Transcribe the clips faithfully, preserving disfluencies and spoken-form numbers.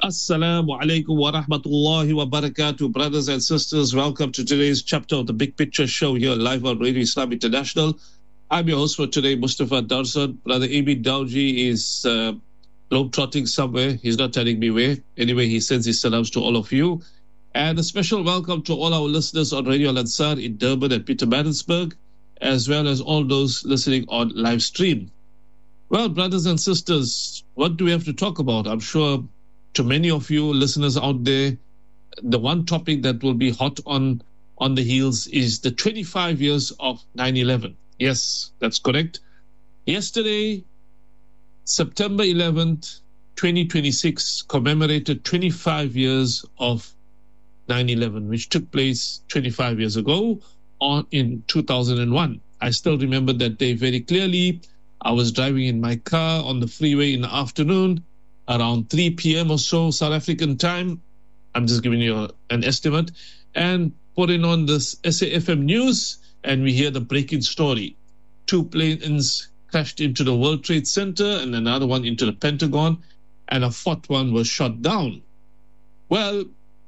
Assalamu alaikum wa rahmatullahi wa barakatuh. Brothers and sisters, welcome to today's chapter of the Big Picture Show here live on Radio Islam International. I'm your host for today, Mustafa Darsan. Brother Amy Dawji is uh, globetrotting somewhere. He's not telling me where. Anyway, he sends his salams to all of you. And a special welcome to all our listeners on Radio Al-Ansar in Durban and Pietermaritzburg, as well as all those listening on live stream. Well, brothers and sisters, what do we have to talk about? I'm sure to many of you listeners out there, the one topic that will be hot on, on the heels is the twenty-five years of nine eleven. Yes, that's correct. Yesterday, September eleventh, twenty twenty-six, commemorated twenty-five years of nine eleven, which took place twenty-five years ago on in two thousand one. I still remember that day very clearly. I was driving in my car on the freeway in the afternoon, around three p.m. or so, South African time. I'm just giving you a, an estimate. And putting on this S A F M news, and we hear the breaking story. Two planes crashed into the World Trade Center and another one into the Pentagon, and a fourth one was shot down. Well,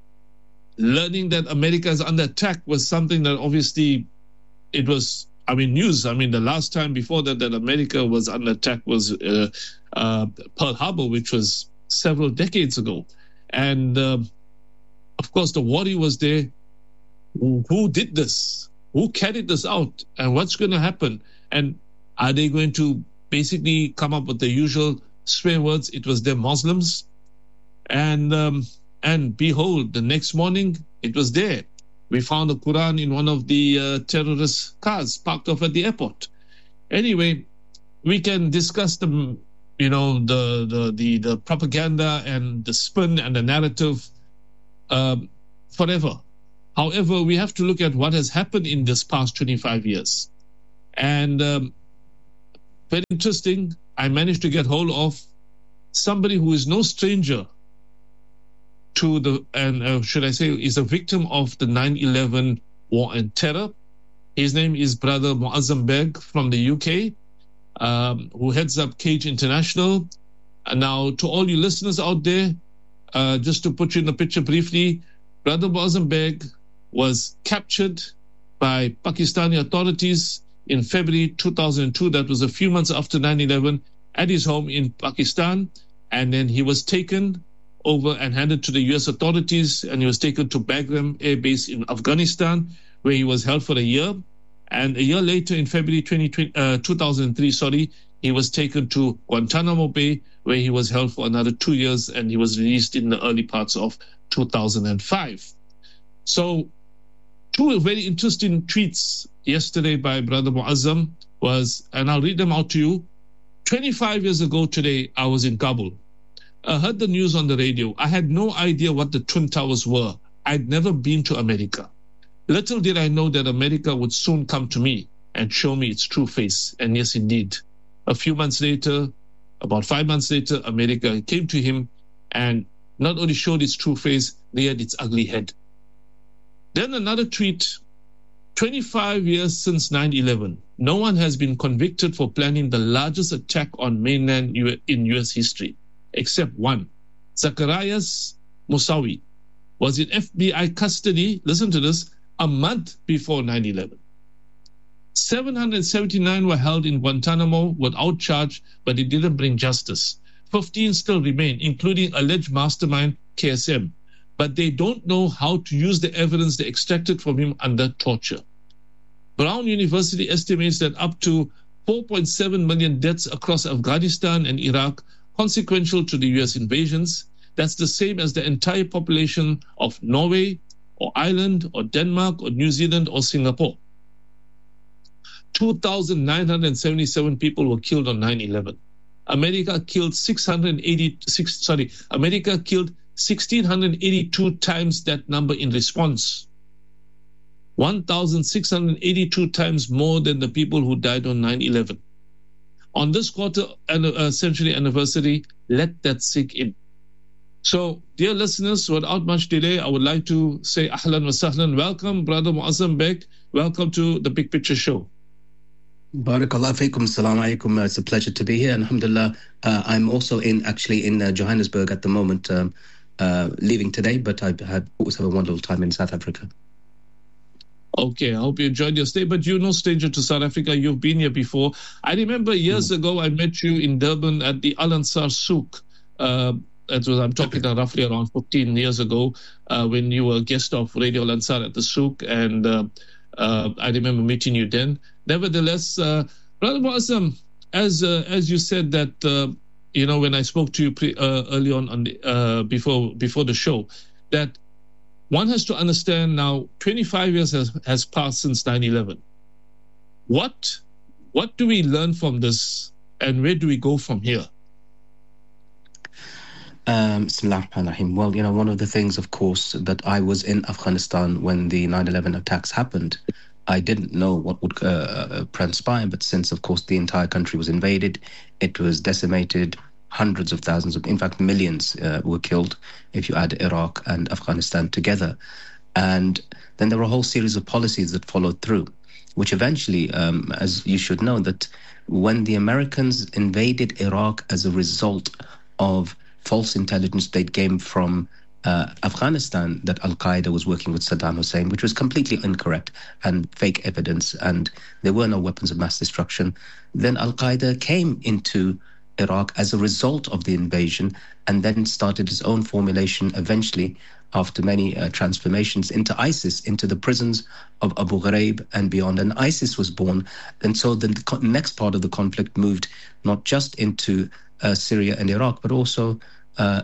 learning that America is under attack was something that obviously it was, I mean, news. I mean, the last time before that that America was under attack was uh, uh, Pearl Harbor, which was several decades ago. And, uh, of course, the worry was there. Who did this? Who carried this out? And what's going to happen? And are they going to basically come up with the usual swear words? It was the Muslims. And, um, and behold, the next morning, it was there. We found the Quran in one of the uh, terrorist cars parked off at the airport. Anyway, we can discuss the, you know, the the the, the propaganda and the spin and the narrative um, forever. However, we have to look at what has happened in this past twenty-five years. And um, very interesting, I managed to get hold of somebody who is no stranger to the, and uh, should I say, is a victim of the nine eleven war and terror. His name is Brother Muazzam Beg from the U K, um, who heads up Cage International. And now, to all you listeners out there, uh, just to put you in the picture briefly, Brother Muazzam Beg was captured by Pakistani authorities in February two thousand two. That was a few months after nine eleven, at his home in Pakistan. And then he was taken over and handed to the U S authorities, and he was taken to Bagram Air Base in Afghanistan, where he was held for a year. And a year later, in February two thousand three, sorry, he was taken to Guantanamo Bay, where he was held for another two years, and he was released in the early parts of two thousand five. So, two very interesting tweets yesterday by Brother Muazzam was, and I'll read them out to you. twenty-five years ago today, I was in Kabul. I heard the news on the radio. I had no idea what the Twin Towers were. I'd never been to America. Little did I know that America would soon come to me and show me its true face. And yes, indeed. A few months later, about five months later, America came to him and not only showed its true face, reared its ugly head. Then another tweet, twenty-five years since nine eleven, no one has been convicted for planning the largest attack on mainland U- in U S history. Except one. Zacarias Moussaoui was in F B I custody, listen to this, a month before nine eleven. seven hundred seventy-nine were held in Guantanamo without charge, but it didn't bring justice. fifteen still remain, including alleged mastermind K S M. But they don't know how to use the evidence they extracted from him under torture. Brown University estimates that up to four point seven million deaths across Afghanistan and Iraq consequential to the U S invasions. That's the same as the entire population of Norway or Ireland or Denmark or New Zealand or Singapore. two thousand nine hundred seventy-seven people were killed on nine eleven. America killed six hundred eighty-six, sorry, America killed one thousand six hundred eighty-two times that number in response. one thousand six hundred eighty-two times more than the people who died on nine eleven. On this quarter uh, century anniversary, let that sink in. So, dear listeners, without much delay, I would like to say ahlan wa sahlan. Welcome, Brother Muazzam Beg. Welcome to the Big Picture Show. Barakallah feekum, assalamu alaikum. It's a pleasure to be here. Alhamdulillah, uh, I'm also in actually in uh, Johannesburg at the moment. Um, uh, leaving today, but I had always have a wonderful time in South Africa. Okay, I hope you enjoyed your stay. But you're no stranger to South Africa. You've been here before. I remember years mm. ago, I met you in Durban at the Al Ansar Souk. Uh, that was, I'm talking okay. roughly around fifteen years ago, uh, when you were a guest of Radio Al Ansar at the Souk. And uh, uh, I remember meeting you then. Nevertheless, uh, Brother Muazzam, as uh, as you said that, uh, you know, when I spoke to you pre, uh, early on, on the, uh, before before the show, that one has to understand now twenty-five years has, has passed since nine eleven. What, what do we learn from this, and where do we go from here? Um, well, you know, one of the things, of course, that I was in Afghanistan when the nine eleven attacks happened. I didn't know what would uh, transpire, but since, of course, the entire country was invaded, it was decimated. Hundreds of thousands of, in fact, millions uh, were killed if you add Iraq and Afghanistan together. And then there were a whole series of policies that followed through, which eventually, um, as you should know, that when the Americans invaded Iraq as a result of false intelligence they gained from uh, Afghanistan, that Al-Qaeda was working with Saddam Hussein, which was completely incorrect and fake evidence, and there were no weapons of mass destruction, then Al-Qaeda came into Iraq as a result of the invasion, and then started its own formulation eventually, after many uh, transformations, into ISIS, into the prisons of Abu Ghraib and beyond. And ISIS was born. And so the next part of the conflict moved not just into uh, Syria and Iraq, but also uh,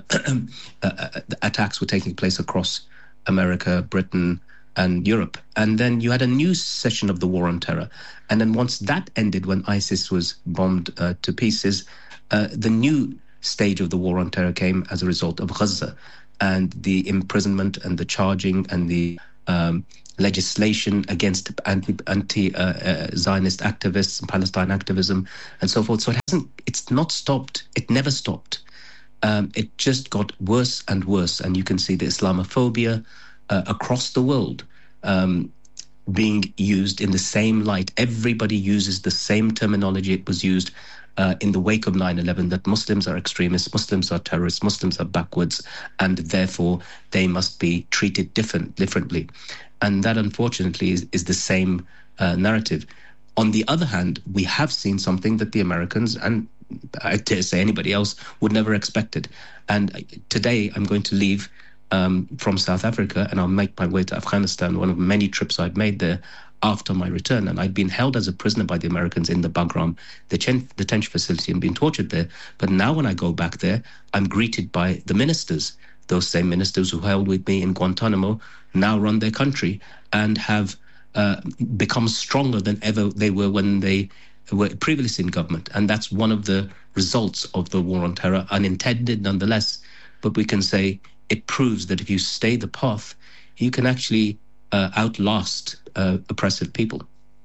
uh, attacks were taking place across America, Britain, and Europe. And then you had a new session of the war on terror. And then once that ended, when ISIS was bombed uh, to pieces, Uh, the new stage of the war on terror came as a result of Gaza and the imprisonment and the charging and the um, legislation against anti, anti uh, uh, Zionist activists and Palestine activism and so forth. So it hasn't, it's not stopped. It never stopped. Um, it just got worse and worse. And you can see the Islamophobia uh, across the world um, being used in the same light. Everybody uses the same terminology it was used Uh, in the wake of nine eleven, that Muslims are extremists, Muslims are terrorists, Muslims are backwards, and therefore they must be treated different, differently. And that, unfortunately, is, is the same uh, narrative. On the other hand, we have seen something that the Americans, and I dare say anybody else, would never expected. And today I'm going to leave um, from South Africa, and I'll make my way to Afghanistan, one of many trips I've made there, after my return. And I'd been held as a prisoner by the Americans in the Bagram detention facility and been tortured there. But now when I go back there, I'm greeted by the ministers. Those same ministers who held with me in Guantanamo now run their country and have uh, become stronger than ever they were when they were previously in government. And that's one of the results of the war on terror, unintended nonetheless. But we can say it proves that if you stay the path, you can actually uh, outlast uh, oppressive people.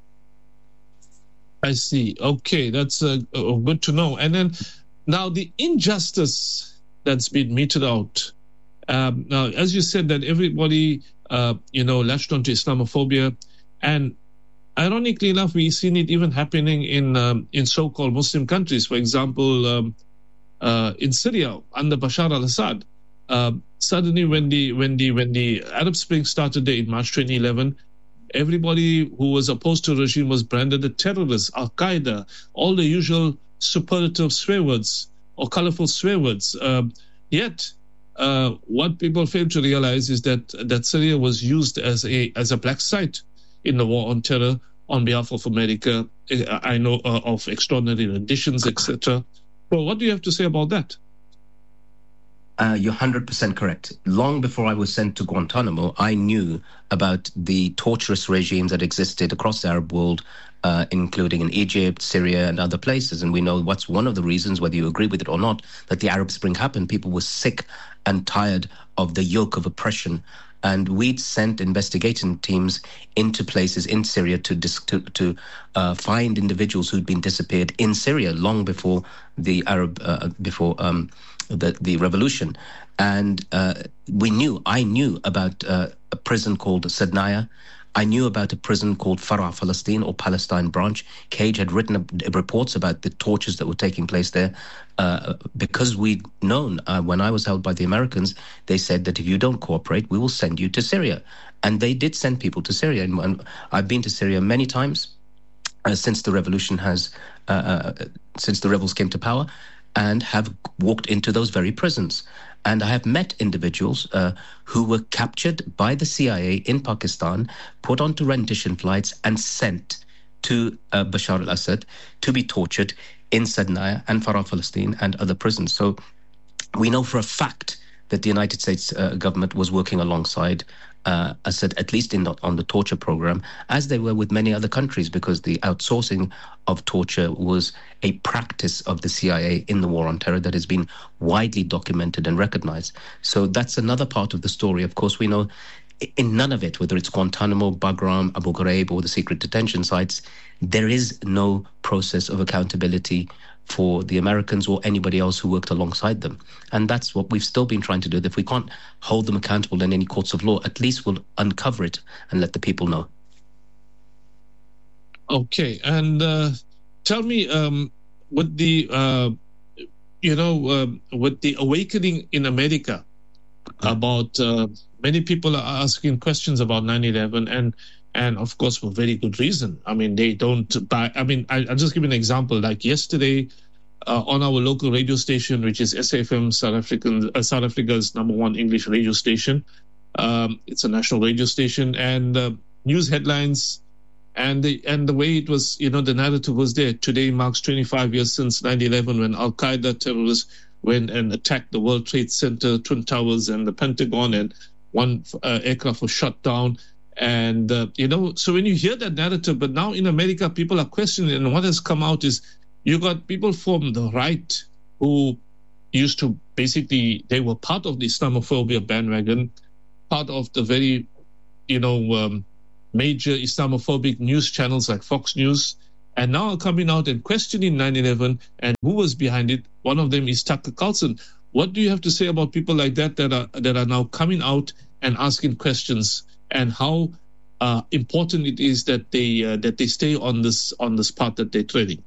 I see. Okay, that's uh, uh, good to know. And then now the injustice that's been meted out. Um, now, as you said, that everybody, uh, you know, latched onto Islamophobia. And ironically enough, we've seen it even happening in um, in so-called Muslim countries. For example, um, uh, in Syria under Bashar al-Assad. Uh, suddenly, when the when the when the Arab Spring started there in March twenty eleven, everybody who was opposed to the regime was branded a terrorist, Al-Qaeda, all the usual superlative swear words or colorful swear words. Uh, yet, uh, what people fail to realize is that that Syria was used as a as a black site in the war on terror on behalf of America. I know uh, of extraordinary renditions, et cetera. So, what do you have to say about that? Uh, you're one hundred percent correct. Long before I was sent to Guantanamo, I knew about the torturous regimes that existed across the Arab world, uh, including in Egypt, Syria, and other places. And we know what's one of the reasons, whether you agree with it or not, that the Arab Spring happened. People were sick and tired of the yoke of oppression. And we'd sent investigating teams into places in Syria to dis- to, to uh, find individuals who'd been disappeared in Syria long before the Arab, uh, before um, the, the revolution. And uh, we knew, I knew about uh, a prison called Sednaya. I knew about a prison called Farah Palestine or Palestine Branch. Cage had written a, reports about the tortures that were taking place there. Uh, because we'd known uh, when I was held by the Americans, they said that if you don't cooperate, we will send you to Syria. And they did send people to Syria. And, and I've been to Syria many times uh, since the revolution has, uh, uh, since the rebels came to power, and have walked into those very prisons. And I have met individuals uh, who were captured by the C I A in Pakistan, put onto rendition flights and sent to uh, Bashar al-Assad to be tortured in Sadnaya and Farah Palestine and other prisons. So we know for a fact that the United States uh, government was working alongside uh, Assad, at least in the, on the torture program, as they were with many other countries, because the outsourcing of torture was a practice of the C I A in the war on terror that has been widely documented and recognized. So that's another part of the story. Of course, we know in none of it, whether it's Guantanamo, Bagram, Abu Ghraib, or the secret detention sites, there is no process of accountability for the Americans or anybody else who worked alongside them. And that's what we've still been trying to do. If we can't hold them accountable in any courts of law, at least we'll uncover it and let the people know. Okay. And uh, tell me, um, with the, uh, you know, uh, with the awakening in America about... Uh, many people are asking questions about nine eleven, and and of course for very good reason. I mean, they don't buy. I mean, I, I'll just give you an example. Like yesterday, uh, on our local radio station, which is S A F M, South African, uh, South Africa's number one English radio station. Um, it's a national radio station, and uh, news headlines, and the and the way it was, you know, the narrative was there. Today marks twenty-five years since nine eleven, when Al Qaeda terrorists went and attacked the World Trade Center, Twin Towers, and the Pentagon, and one uh, aircraft was shot down. And, uh, you know, so when you hear that narrative, but now in America, people are questioning, and what has come out is you got people from the right who used to basically, they were part of the Islamophobia bandwagon, part of the very, you know, um, major Islamophobic news channels like Fox News, and now are coming out and questioning nine eleven and who was behind it. One of them is Tucker Carlson. What do you have to say about people like that that are that are now coming out and asking questions, and how uh, important it is that they uh, that they stay on this on this path that they're treading?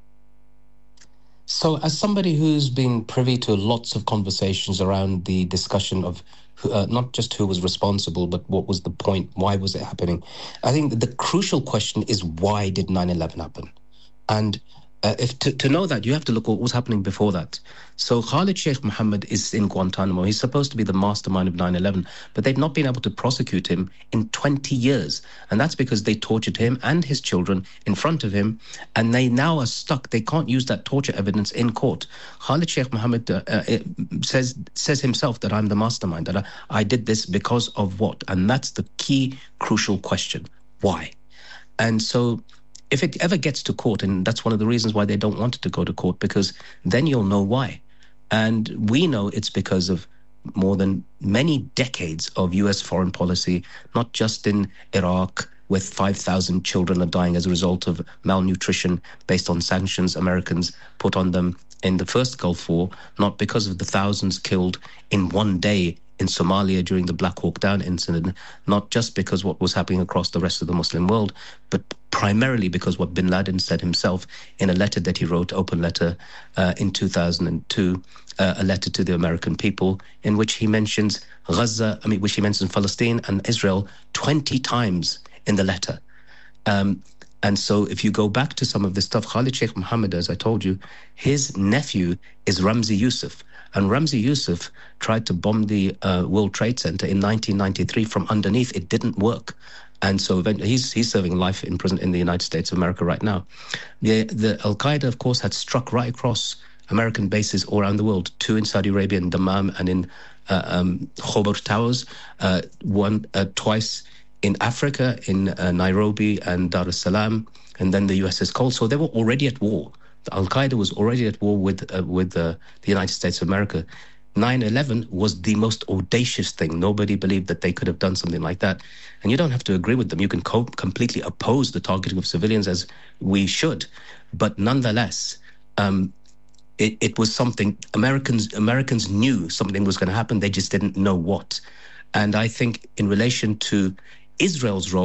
So, as somebody who's been privy to lots of conversations around the discussion of uh, not just who was responsible, but what was the point, why was it happening, I think the crucial question is, why did nine eleven happen? And Uh, if to, to know that, you have to look at what was happening before that. So Khalid Sheikh Mohammed is in Guantanamo. He's supposed to be the mastermind of nine eleven, but they've not been able to prosecute him in twenty years. And that's because they tortured him and his children in front of him, and they now are stuck. They can't use that torture evidence in court. Khalid Sheikh Mohammed uh, uh, says says himself that I'm the mastermind, that I, I did this because of what? And that's the key crucial question. Why? And so if it ever gets to court, and that's one of the reasons why they don't want it to go to court, because then you'll know why. And we know it's because of more than many decades of U S foreign policy, not just in Iraq, with five thousand children are dying as a result of malnutrition based on sanctions Americans put on them in the first Gulf War, not because of the thousands killed in one day in Somalia during the Black Hawk Down incident, not just because what was happening across the rest of the Muslim world, but primarily because what bin Laden said himself in a letter that he wrote, open letter, uh, in two thousand two, uh, a letter to the American people, in which he mentions Gaza, I mean, which he mentions Palestine and Israel twenty times in the letter. Um, and so if you go back to some of this stuff, Khalid Sheikh Mohammed, as I told you, his nephew is Ramzi Youssef. And Ramzi Youssef tried to bomb the uh, World Trade Center in nineteen ninety-three from underneath. It didn't work. And so he's he's serving life in prison in the United States of America right now. The, the Al-Qaeda, of course, had struck right across American bases all around the world, two in Saudi Arabia, in Dammam, and in uh, um, Khobar Towers, uh, one uh, twice in Africa, in uh, Nairobi and Dar es Salaam, and then the U S S Cole. So they were already at war. Al-Qaeda was already at war with uh, with uh, the United States of America. nine eleven was the most audacious thing. Nobody believed that they could have done something like that. And you don't have to agree with them. You can co- completely oppose the targeting of civilians, as we should. But nonetheless, um, it, it was something Americans Americans knew something was going to happen. They just didn't know what. And I think in relation to Israel's role,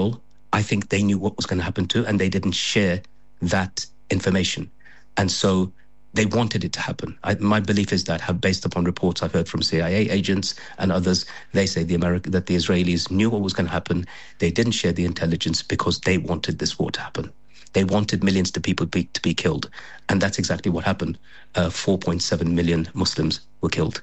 I think they knew what was going to happen too, and they didn't share that information. And so they wanted it to happen. I, my belief is that, have, based upon reports I've heard from C I A agents and others, they say the America, that the Israelis knew what was going to happen. They didn't share the intelligence because they wanted this war to happen. They wanted millions of people be, to be killed. And that's exactly what happened. Uh, four point seven million Muslims were killed.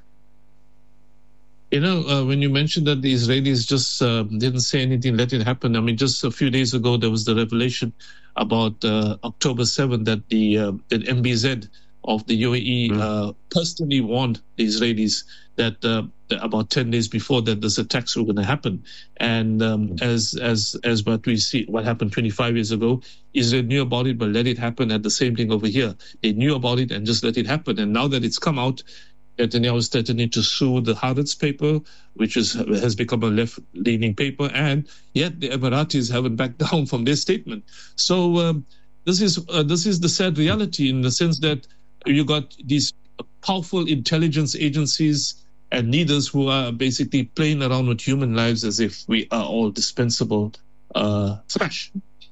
You know, uh, when you mentioned that the Israelis just uh, didn't say anything, let it happen. I mean, just a few days ago, there was the revelation about uh, October seventh that the uh, that M B Z of the U A E mm. uh, personally warned the Israelis that, uh, that about ten days before that these attacks were going to happen. And um, mm. as as as what we see, what happened twenty-five years ago, Israel knew about it, but let it happen. At the same thing over here, they knew about it and just let it happen. And now that it's come out, Netanyahu is threatening to sue the Haaretz paper, which is has become a left-leaning paper, and yet the Emiratis haven't backed down from their statement. So um, this is uh, this is the sad reality, in the sense that you got these powerful intelligence agencies and leaders who are basically playing around with human lives as if we are all dispensable uh, trash.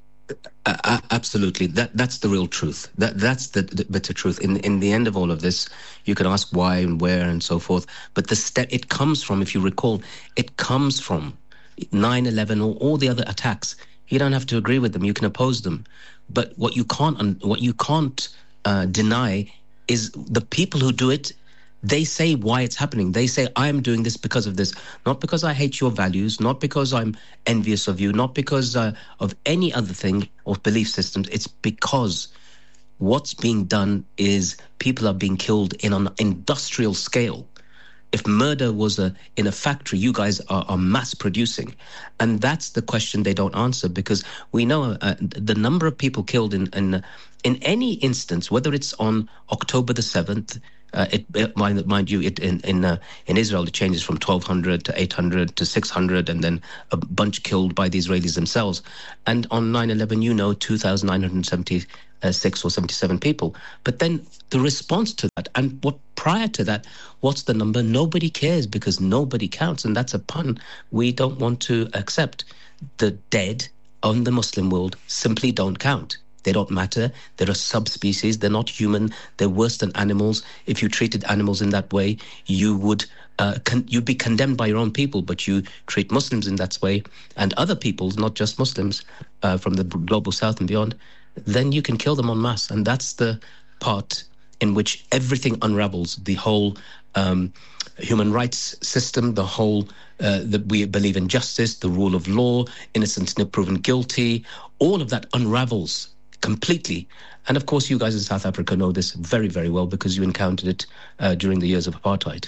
Uh, absolutely, that that's the real truth. That that's the, the bitter truth. In in the end of all of this, you can ask why and where and so forth. But the step it comes from, if you recall, it comes from nine eleven or all the other attacks. You don't have to agree with them; you can oppose them. But what you can't what you can't uh, deny is the people who do it. They say why it's happening. They say, I'm doing this because of this, not because I hate your values, not because I'm envious of you, not because uh, of any other thing or belief systems. It's because what's being done is people are being killed in an industrial scale. If murder was a, in a factory, you guys are, are mass producing. And that's the question they don't answer, because we know uh, the number of people killed in, in, in any instance, whether it's on October the seventh, Uh, it, it mind, mind you, it in in, uh, in Israel, it changes from twelve hundred to eight hundred to six hundred, and then a bunch killed by the Israelis themselves. And on nine eleven, you know, two thousand nine hundred seventy-six or seventy-seven people. But then the response to that, and what prior to that, what's the number? Nobody cares, because nobody counts. And that's a pun we don't want to accept. The dead on the Muslim world simply don't count. They don't matter. They're a subspecies. They're not human. They're worse than animals. If you treated animals in that way, you would uh, con- you'd be condemned by your own people. But you treat Muslims in that way, and other peoples, not just Muslims, uh, from the global south and beyond, then you can kill them en masse. And that's the part in which everything unravels. The whole um, human rights system, the whole uh, that we believe in justice, the rule of law, innocent until proven guilty, all of that unravels completely. And of course, you guys in South Africa know this very, very well, because you encountered it uh, during the years of apartheid.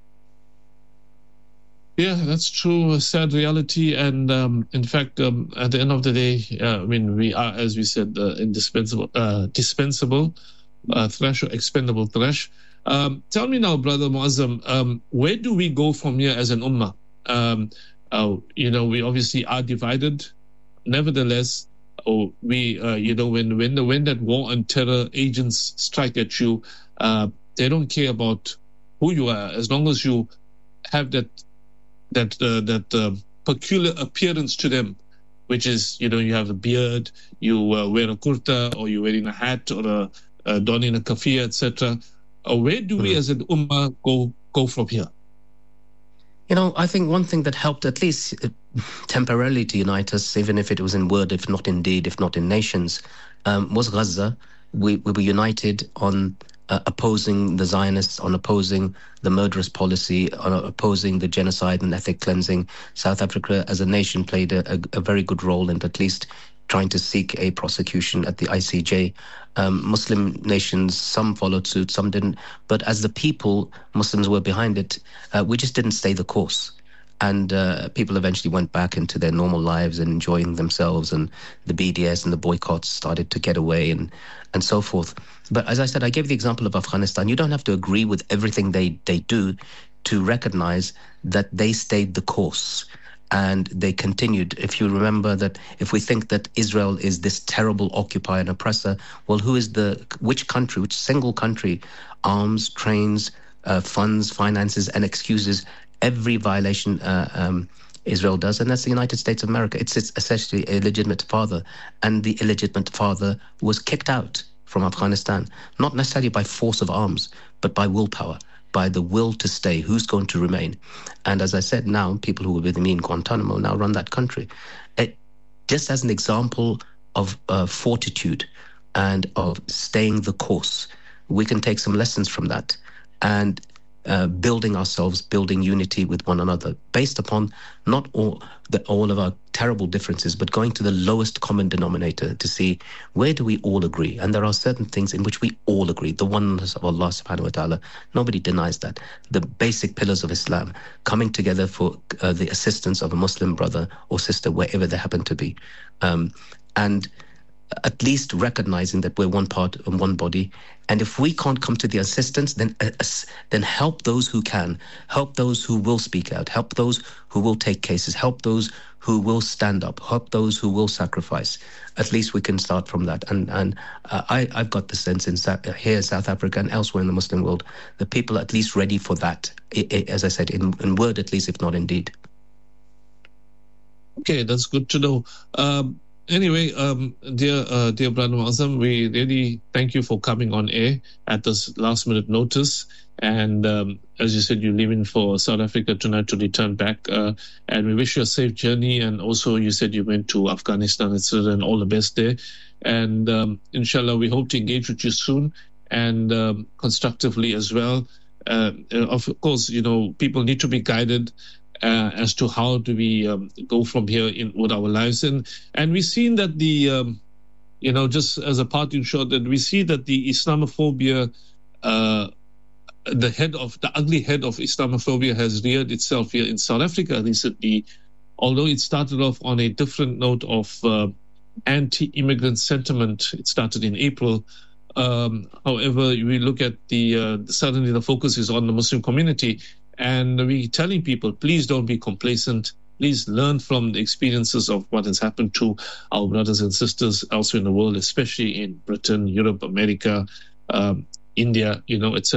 Yeah, that's true. A sad reality. And um, in fact, um, at the end of the day, uh, I mean, we are, as we said, uh, indispensable, uh, dispensable uh, thresh or expendable thresh. Um, tell me now, Brother Muazzam, um, where do we go from here as an ummah? Um, uh, you know, we obviously are divided. Nevertheless, Oh, we, uh, you know, when when the when that war and terror agents strike at you, uh, they don't care about who you are, as long as you have that that uh, that uh, peculiar appearance to them, which is, you know, you have a beard, you uh, wear a kurta, or you're wearing a hat, or a, a donning a kafir, et cetera. Uh, where do we, as an ummah, go go from here? You know, I think one thing that helped at least temporarily to unite us, even if it was in word, if not in deed, if not in nations, um, was Gaza. We, we were united on uh, opposing the Zionists, on opposing the murderous policy, on opposing the genocide and ethnic cleansing. South Africa as a nation played a, a, a very good role in at least trying to seek a prosecution at the I C J. Um, Muslim nations, some followed suit, some didn't. But as the people, Muslims were behind it, uh, we just didn't stay the course. And uh, people eventually went back into their normal lives and enjoying themselves, and the B D S and the boycotts started to get away, and, and so forth. But as I said, I gave the example of Afghanistan. You don't have to agree with everything they, they do to recognize that they stayed the course. And they continued. If you remember that, if we think that Israel is this terrible occupier and oppressor, well, who is the, which country, which single country arms, trains, uh, funds, finances, and excuses every violation uh, um, Israel does, and that's the United States of America. It's, it's essentially a legitimate father, and the illegitimate father was kicked out from Afghanistan, not necessarily by force of arms, but by willpower, by the will to stay. Who's going to remain? And as I said, now people who were with me in Guantanamo now run that country. It, just as an example of uh, fortitude and of staying the course, we can take some lessons from that and uh, building ourselves, building unity with one another, based upon not all the, all of our terrible differences, but going to the lowest common denominator to see where do we all agree. And there are certain things in which we all agree. The oneness of Allah subhanahu wa ta'ala, nobody denies that. The basic pillars of Islam, coming together for uh, the assistance of a Muslim brother or sister, wherever they happen to be. Um, and at least recognizing that we're one part and one body. And if we can't come to the assistance, then uh, then help those who can, help those who will speak out, help those who will take cases, help those who will stand up, help those who will sacrifice. At least we can start from that. And and uh, I, I've got the sense in here in South Africa and elsewhere in the Muslim world, the people are at least ready for that, I, I, as I said, in, in word at least, if not in deed. Okay, that's good to know. Um, Anyway, um, dear uh, dear Brother Muazzam, we really thank you for coming on air at this last minute notice. And um, as you said, you're leaving for South Africa tonight to return back. Uh, and we wish you a safe journey. And also, you said you went to Afghanistan, et cetera, and all the best there. And um, inshallah, we hope to engage with you soon and um, constructively as well. Uh, of course, you know, people need to be guided Uh, as to how do we um, go from here in with our lives. And and we've seen that the, um, you know, just as a parting shot, that we see that the Islamophobia, uh, the head of, the ugly head of Islamophobia has reared itself here in South Africa recently, although it started off on a different note of uh, anti-immigrant sentiment. It started in April. Um, however, we look at the, uh, suddenly the focus is on the Muslim community. And we're telling people, please don't be complacent. Please learn from the experiences of what has happened to our brothers and sisters elsewhere in the world, especially in Britain, Europe, America, um, India, you know, et cetera.